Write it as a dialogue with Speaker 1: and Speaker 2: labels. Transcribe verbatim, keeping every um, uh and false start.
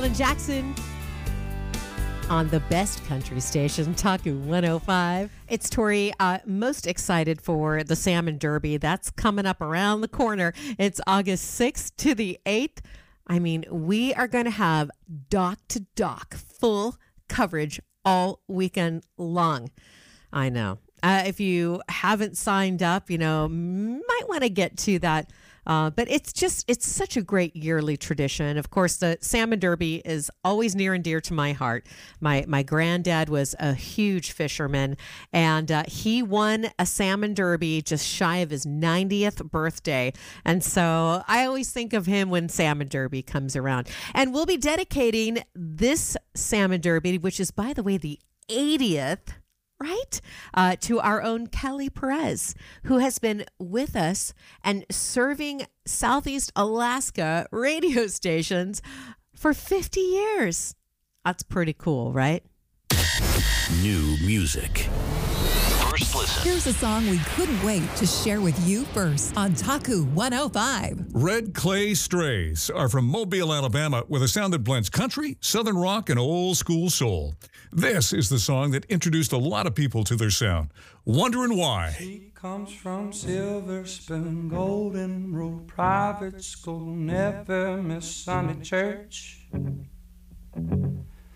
Speaker 1: Alan Jackson on the best country station, Taku one oh five. It's Tori. Uh, most excited for the Salmon Derby. That's coming up around the corner. It's August sixth to the eighth. I mean, we are going to have dock to dock full coverage all weekend long. I know. Uh, if you haven't signed up, you know, might want to get to that. Uh, but it's just, it's such a great yearly tradition. Of course, the Salmon Derby is always near and dear to my heart. My my granddad was a huge fisherman, and uh, he won a Salmon Derby just shy of his ninetieth birthday. And so I always think of him when Salmon Derby comes around. And we'll be dedicating this Salmon Derby, which is, by the way, the eightieth, right? Uh, to our own Kelly Perez, who has been with us and serving Southeast Alaska radio stations for fifty years. That's pretty cool, right?
Speaker 2: New music. First listen.
Speaker 3: Here's a song we couldn't wait to share with you first on Taku one oh five.
Speaker 4: Red Clay Strays are from Mobile, Alabama, with a sound that blends country, southern rock, and old school soul. This is the song that introduced a lot of people to their sound. Wondering why.
Speaker 5: She comes from Silver Spoon, Golden Rule Private School, never miss Sunday church.